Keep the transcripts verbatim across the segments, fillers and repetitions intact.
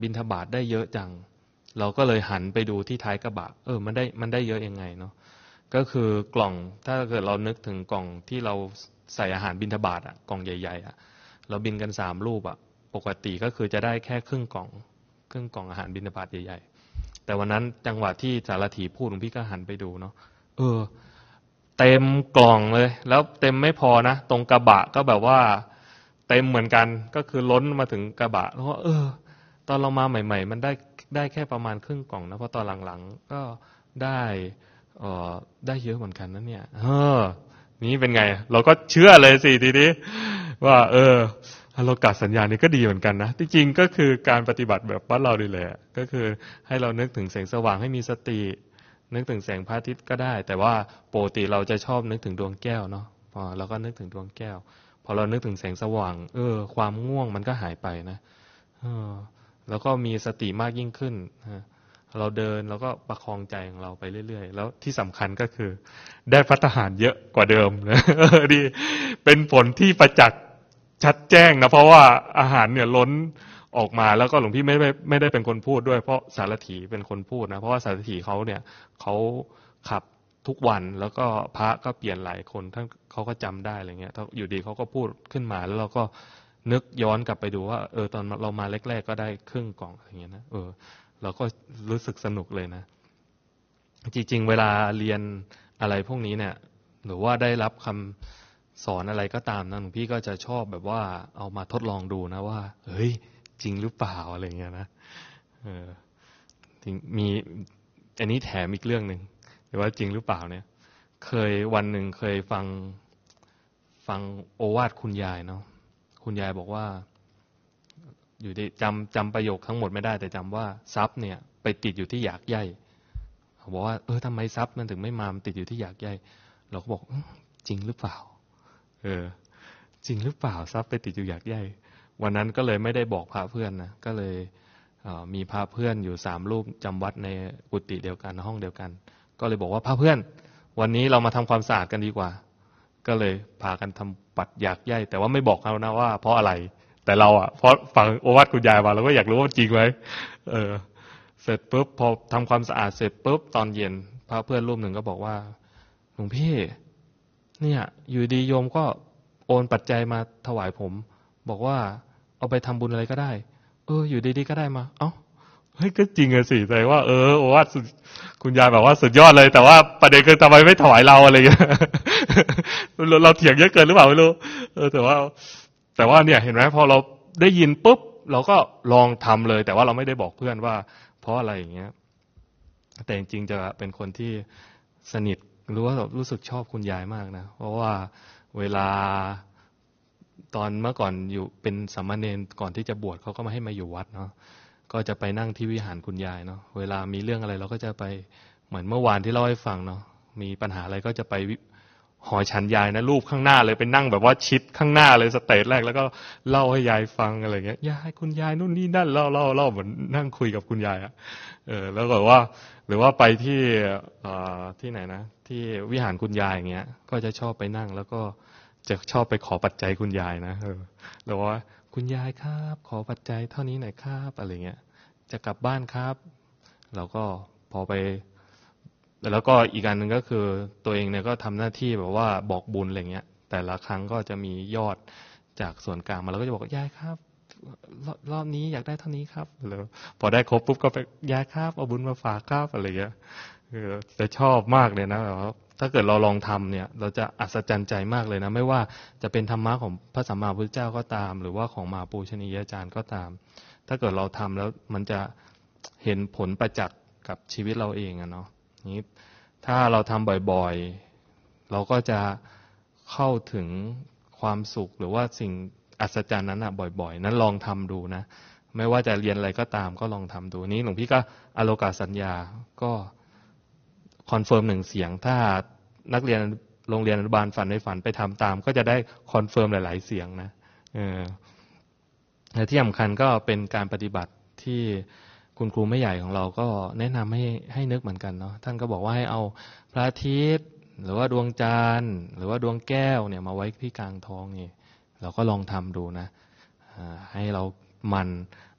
บิณฑบาตได้เยอะจังเราก็เลยหันไปดูที่ท้ายกระบะเออมันได้มันได้เยอะยังไงเนาะก็คือกล่องถ้าเกิดเรานึกถึงกล่องที่เราใส่อาหารบิณฑบาตอ่ะกล่องใหญ่ๆอ่ะเราบินกันสามรูปอ่ะปกติก็คือจะได้แค่ครึ่งกล่องครึ่งกล่องอาหารบิณฑบาตใหญ่ๆแต่วันนั้นจังหวะที่สารถีพูดหลวงพี่ก็หันไปดูเนาะเออเต็มกล่องเลยแล้วเต็มไม่พอนะตรงกระบะก็แบบว่าเต็มเหมือนกันก็คือล้นมาถึงกระบะแล้วก็เออตอนเรามาใหม่ๆมันได้ได้แค่ประมาณครึ่งกล่องนะเพราะตอนหลังๆก็ได้เออได้เยอะเหมือนกันนะเนี่ยเออนี่เป็นไงเราก็เชื่อเลยสิทีนี้ว่าเออโลกาสัญญานี่ก็ดีเหมือนกันนะที่จริงก็คือการปฏิบัติแบบบ้านเราดีเลยก็คือให้เรานึกถึงแสงสว่างให้มีสตินึกถึงแสงพระอาทิตย์ก็ได้แต่ว่าปกติเราจะชอบนึกถึงดวงแก้วเนาะพอเราก็นึกถึงดวงแก้วพอเรานึกถึงแสงสว่างเออความง่วงมันก็หายไปนะเออแล้วก็มีสติมากยิ่งขึ้นเราเดินแล้วก็ประคองใจของเราไปเรื่อยๆแล้วที่สำคัญก็คือได้ภัตตาหารเยอะกว่าเดิมนะดีเป็นผลที่ประจักษ์ชัดแจ้งนะเพราะว่าอาหารเนี่ยล้นออกมาแล้วก็หลวงพี่ไม่ได้ไม่ได้เป็นคนพูดด้วยเพราะสารถีเป็นคนพูดนะเพราะว่าสารถีเขาเนี่ยเขาขับทุกวันแล้วก็พระก็เปลี่ยนหลายคนท่านเขาก็จำได้อะไรเงี้ยอยู่ดีเขาก็พูดขึ้นมาแล้วเราก็นึกย้อนกลับไปดูว่าเออตอนเรามาแรกๆก็ได้ครึ่งกล่องอะไรเงี้ยนะเออเราก็รู้สึกสนุกเลยนะจริงๆเวลาเรียนอะไรพวกนี้เนี่ยหรือว่าได้รับคำสอนอะไรก็ตามนะหลวงพี่ก็จะชอบแบบว่าเอามาทดลองดูนะว่าเฮ้ยจริงหรือเปล่าอะไรเงี้ยนะเออมีอันนี้แถมอีกเรื่องหนึ่งแต่ว่าจริงหรือเปล่าเนี่ยเคยวันหนึ่งเคยฟังฟังโอวาทคุณยายเนาะคุณยายบอกว่าอยู่ที่จำจำประโยคทั้งหมดไม่ได้แต่จำว่าทรัพย์เนี่ยไปติดอยู่ที่อยากใยเขาบอกว่าเออทำไมทรัพย์มันถึงไม่มามันติดอยู่ที่อยากใยเราก็บอกจริงหรือเปล่าเออจริงหรือเปล่าทรัพย์ไปติดอยู่อยากใยวันนั้นก็เลยไม่ได้บอกพระเพื่อนนะก็เลยมีพระเพื่อนอยู่สามรูปจำวัดในกุฏิเดียวกันห้องเดียวกันก็เลยบอกว่าพระเพื่อนวันนี้เรามาทำความสะอาดกันดีกว่าก็เลยพากันทำปัดอยากใยแต่ว่าไม่บอกเขานะว่าเพราะอะไรแต่เราอ่ะเพราะฟังโอวาทคุณยายมาเราก็อยากรู้ว่าจริงไหมเออเสร็จปุ๊บพอทำความสะอาดเสร็จปุ๊บตอนเย็นพระเพื่อนรูปหนึ่งก็บอกว่าหลวงพี่เนี่ยอยู่ดีโยมก็โอนปัจจัยมาถวายผมบอกว่าเอาไปทำบุญอะไรก็ได้เอออยู่ดีๆก็ได้มาเอ้าเฮ้ยก็จริงอะสิแต่ว่าเออโอวาทคุณยายแบบว่าสุดยอดเลยแต่ว่าประเด็นคือทำไมไม่ถวายเราอะไรอย่างเงี้ยเราเราเถียงเยอะเกินหรือเปล่าไม่รู้เออแต่ว่าแต่ว่าเนี่ยเห็นไหมพอเราได้ยินปุ๊บเราก็ลองทำเลยแต่ว่าเราไม่ได้บอกเพื่อนว่าเพราะอะไรอย่างเงี้ยแต่จริงๆจะเป็นคนที่สนิทรู้ว่ารู้สึกชอบคุณยายมากนะเพราะว่าเวลาตอนเมื่อก่อนอยู่เป็นสามเณรก่อนที่จะบวชเขาก็มาให้มาอยู่วัดเนาะก็จะไปนั่งที่วิหารคุณยายเนาะเวลามีเรื่องอะไรเราก็จะไปเหมือนเมื่อวานที่เล่าให้ฟังเนาะมีปัญหาอะไรก็จะไปหอฉันยายนะรูปข้างหน้าเลยไปนั่งแบบว่าชิดข้างหน้าเลยสเตจแรกแล้วก็เล่าให้ยายฟังอะไรเงี้ยยายคุณยายนู่นนี่นั่นเล่าเล่าเล่าเหมือนนั่งคุยกับคุณยายอะเออแล้วก็ว่าหรือว่าไปที่ที่ไหนนะที่วิหารคุณยายอย่างเงี้ยก็จะชอบไปนั่งแล้วก็จะชอบไปขอปัจจัยคุณยายนะเออแล้วว่าคุณยายครับขอปัจจัยเท่านี้หน่อยครับอะไรเงี้ยจะกลับบ้านครับเราก็พอไปแล้วก็อีกอันหนึ่งก็คือตัวเองเนี่ยก็ทำหน้าที่แบบว่าบอกบุญอะไรเงี้ยแต่ละครั้งก็จะมียอดจากส่วนกลางมาแล้วก็จะบอกยายครับรอบนี้อยากได้เท่านี้ครับแล้วพอได้ครบปุ๊บก็ไปยายครับเอาบุญมาฝากครับอะไรเงี้ยจะชอบมากเลยนะแบบว่าถ้าเกิดเราลองทำเนี่ยเราจะอัศจรรย์ใจมากเลยนะไม่ว่าจะเป็นธรรมะของพระสัมมาสัมพุทธเจ้าก็ตามหรือว่าของมหาปูชนียาจารย์ก็ตามถ้าเกิดเราทำแล้วมันจะเห็นผลประจักษ์กับชีวิตเราเองอะเนาะนี้ถ้าเราทำบ่อยๆเราก็จะเข้าถึงความสุขหรือว่าสิ่งอัศจรรย์นั้นอะบ่อยๆนั้นลองทำดูนะไม่ว่าจะเรียนอะไรก็ตามก็ลองทำดูนี้หลวงพี่ก็อโลกาสัญญาก็คอนเฟิร์มหนึ่งเสียงถ้านักเรียนโรงเรียนอนุบาลฝันในฝันไปทำตามก็จะได้คอนเฟิร์มหลายๆเสียงนะเออและที่สำคัญก็เป็นการปฏิบัติที่คุณครูแม่ใหญ่ของเราก็แนะนำให้ให้นึกเหมือนกันเนาะท่านก็บอกว่าให้เอาพระอาทิตย์หรือว่าดวงจันทร์หรือว่าดวงแก้วเนี่ยมาไว้ที่กลางท้องนี่เราก็ลองทำดูนะให้เรามัน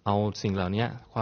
เอาสิ่งเหล่านี้